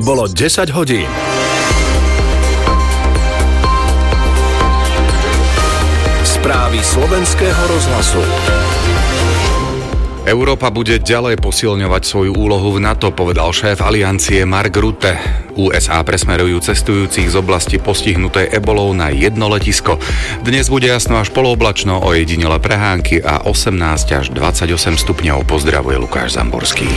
Bolo 10 hodín. Správy slovenského rozhlasu. Európa bude ďalej posilňovať svoju úlohu v NATO, povedal šéf aliancie Mark Rutte. USA presmerujú cestujúcich z oblasti postihnutej ebolou na jedno letisko. Dnes bude jasno až polooblačno, ojedinele prehánky a 18 až 28 stupňov. Pozdravuje Lukáš Zamborský.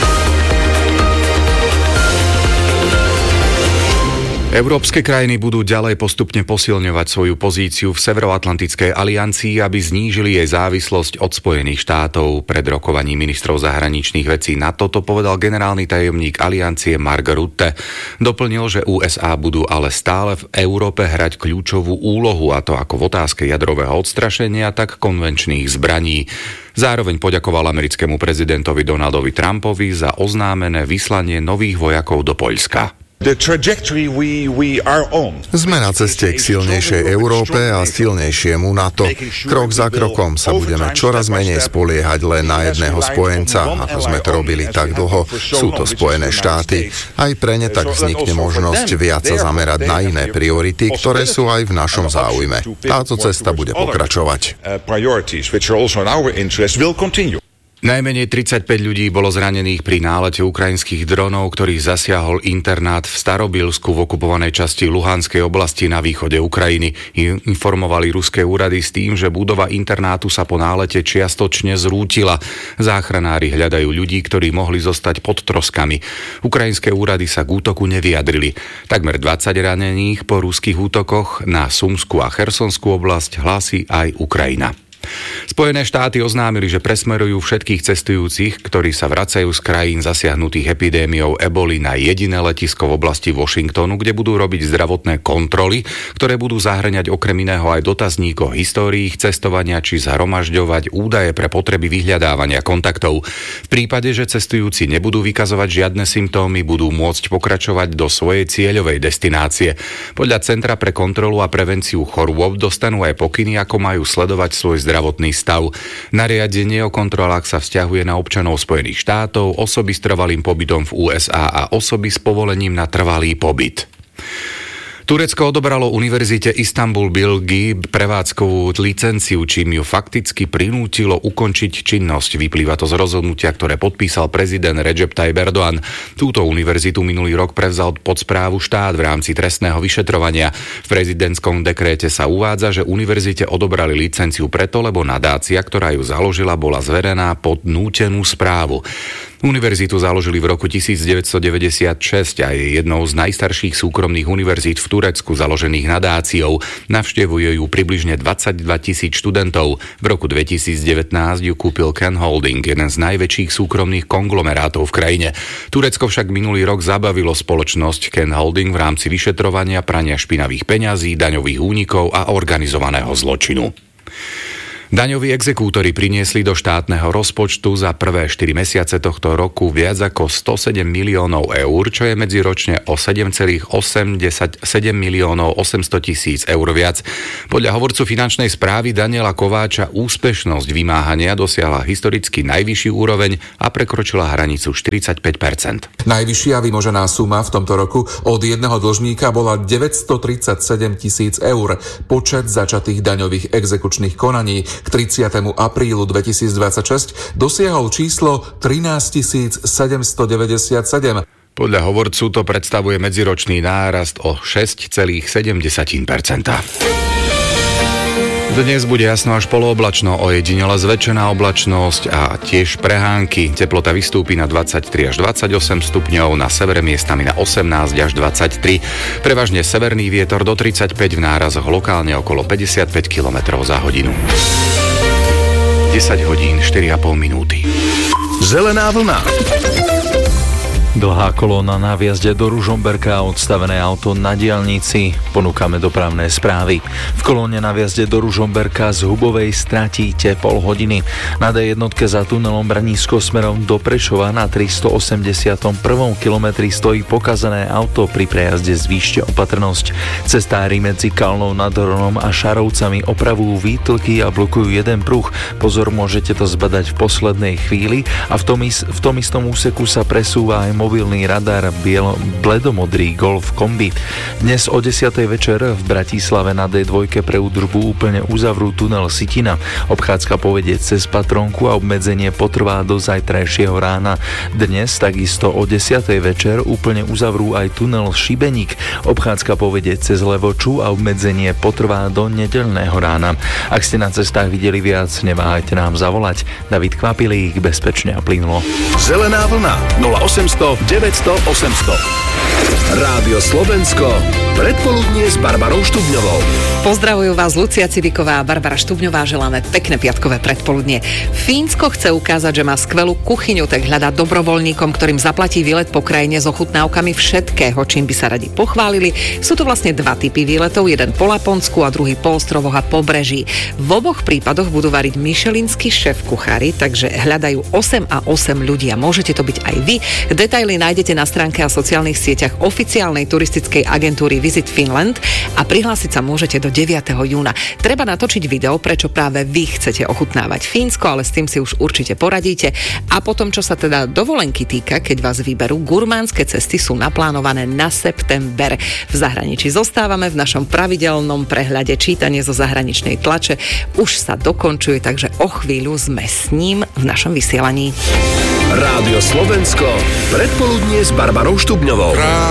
Európske krajiny budú ďalej postupne posilňovať svoju pozíciu v Severoatlantickej aliancii, aby znížili jej závislosť od Spojených štátov. Pred rokovaním ministrov zahraničných vecí NATO to povedal generálny tajomník aliancie Mark Rutte. Doplnil, že USA budú ale stále v Európe hrať kľúčovú úlohu, a to ako v otázke jadrového odstrašenia, tak konvenčných zbraní. Zároveň poďakoval americkému prezidentovi Donaldovi Trumpovi za oznámené vyslanie nových vojakov do Poľska. Sme na ceste k silnejšej Európe a silnejšiemu NATO. Krok za krokom sa budeme čoraz menej spoliehať len na jedného spojenca, ako sme to robili tak dlho. Sú to Spojené štáty. Aj pre ne tak vznikne možnosť viac sa zamerať na iné priority, ktoré sú aj v našom záujme. Táto cesta bude pokračovať. Najmenej 35 ľudí bolo zranených pri nálete ukrajinských dronov, ktorých zasiahol internát v Starobilsku v okupovanej časti Luhanskej oblasti na východe Ukrajiny. Informovali ruské úrady s tým, že budova internátu sa po nálete čiastočne zrútila. Záchranári hľadajú ľudí, ktorí mohli zostať pod troskami. Ukrajinské úrady sa k útoku nevyjadrili. Takmer 20 ranených po ruských útokoch na Sumskú a Chersonskú oblasť hlási aj Ukrajina. Spojené štáty oznámili, že presmerujú všetkých cestujúcich, ktorí sa vracajú z krajín zasiahnutých epidémiou eboli, na jediné letisko v oblasti Washingtonu, kde budú robiť zdravotné kontroly, ktoré budú zahŕňať okrem iného aj dotazník o histórii ich cestovania či zhromažďovať údaje pre potreby vyhľadávania kontaktov. V prípade, že cestujúci nebudú vykazovať žiadne symptómy, budú môcť pokračovať do svojej cieľovej destinácie. Podľa Centra pre kontrolu a prevenciu chorôb dostanú aj pokyny, ako majú sledovať svoj zdravotný stav. Nariadenie o kontrolách sa vzťahuje na občanov Spojených štátov, osoby s trvalým pobytom v USA a osoby s povolením na trvalý pobyt. Turecko odobralo Univerzite Istanbul Bilgi prevádzkovú licenciu, čím ju fakticky prinútilo ukončiť činnosť. Vyplýva to z rozhodnutia, ktoré podpísal prezident Recep Tayyip Erdogan. Túto univerzitu minulý rok prevzal pod správu štát v rámci trestného vyšetrovania. V prezidentskom dekréte sa uvádza, že univerzite odobrali licenciu preto, lebo nadácia, ktorá ju založila, bola zverená pod nútenú správu. Univerzitu založili v roku 1996 a je jednou z najstarších súkromných univerzít v Turecku založených nadáciou. Navštevuje ju približne 22 000 študentov. V roku 2019 ju kúpil Ken Holding, jeden z najväčších súkromných konglomerátov v krajine. Turecko však minulý rok zabavilo spoločnosť Ken Holding v rámci vyšetrovania prania špinavých peňazí, daňových únikov a organizovaného zločinu. Daňoví exekútori priniesli do štátneho rozpočtu za prvé 4 mesiace tohto roku viac ako 107 miliónov eur, čo je medziročne o 7,87 miliónov 800 000 eur viac. Podľa hovorcu finančnej správy Daniela Kováča úspešnosť vymáhania dosiahla historicky najvyšší úroveň a prekročila hranicu 45%. Najvyššia vymožená suma v tomto roku od jedného dlžníka bola 937 000 eur. Počet začatých daňových exekučných konaní k 30. aprílu 2026 dosiahol číslo 13 797. Podľa hovorcu to predstavuje medziročný nárast o 6,7%. Dnes bude jasno až polooblačno, ojedinele zväčšená oblačnosť a tiež prehánky. Teplota vystúpi na 23 až 28 stupňov, na severe miestami na 18 až 23. Prevažne severný vietor do 35, v nárazoch lokálne okolo 55 km za hodinu. 10 hodín 4,5 minúty. Zelená vlna. Dlhá kolóna na vjazde do Ružomberka a odstavené auto na diaľnici. Ponúkame dopravné správy. V kolóne na vjazde do Ružomberka z Hubovej stratíte pol hodiny. Na D1 za tunelom Branisko smerom do Prešova na 381. kilometri stojí pokazané auto. Pri prejazde zvýšte opatrnosť. Cestári medzi Kalnou nad Hronom a Šarovcami opravujú výtlky a blokujú jeden pruh. Pozor, môžete to zbadať v poslednej chvíli a v tom istom úseku sa presúva aj mobilný radar bledomodrý Golf kombi. Dnes o 10. večer v Bratislave na D2 pre údržbu úplne uzavrú tunel Sitina. Obchádzka povedie cez Patronku a obmedzenie potrvá do zajtrajšieho rána. Dnes takisto o 10. večer úplne uzavrú aj tunel Šibeník. Obchádzka povedie cez Levoču a obmedzenie potrvá do nedeľného rána. Ak ste na cestách videli viac, neváhajte nám zavolať. David Kvapilík, bezpečne a plynulo. Zelená vlna 0800 900 800. Rádio Slovensko. Predpoludnie s Barbarou Štubňovou. Pozdravujú vás Lucia Civiková a Barbara Štubňová. Želáme pekné piatkové predpoludnie. Fínsko chce ukázať, že má skvelú kuchyňu, tak hľadá dobrovoľníkom, ktorým zaplatí výlet po krajine s ochutnávkami všetkého, čím by sa radi pochválili. Sú to vlastne dva typy výletov, jeden po Laponsku a druhý po ostrovoch a pobreží. V oboch prípadoch budú variť michelinskí šéf-kuchári, takže hľadajú 8 a 8 ľudí a môžete to byť aj vy. Detaily nájdete na stránke a sociálnych sieťach oficiálnej turistickej agentúry Visit Finland a prihlásiť sa môžete do 9. júna. Treba natočiť video, prečo práve vy chcete ochutnávať Fínsko, ale s tým si už určite poradíte. A potom, čo sa teda dovolenky týka, keď vás vyberú, gurmánske cesty sú naplánované na september. V zahraničí zostávame v našom pravidelnom prehľade čítanie zo zahraničnej tlače. Už sa dokončuje, takže o chvíľu sme s ním v našom vysielaní. Rádio Slovensko. Predpoludnie s Barbarou Štubňovou.